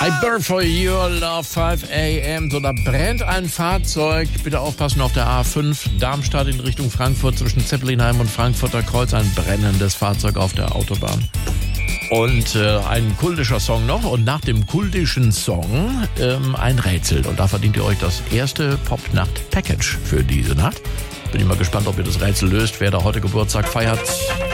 I burn for your love, 5 a.m. So, da brennt ein Fahrzeug. Bitte aufpassen auf der A5 Darmstadt in Richtung Frankfurt zwischen Zeppelinheim und Frankfurter Kreuz. Ein brennendes Fahrzeug auf der Autobahn. Und ein kultischer Song noch. Und nach dem kultischen Song ein Rätsel. Und da verdient ihr euch das erste Popnacht-Package für diese Nacht. Bin ich mal gespannt, ob ihr das Rätsel löst, wer da heute Geburtstag feiert.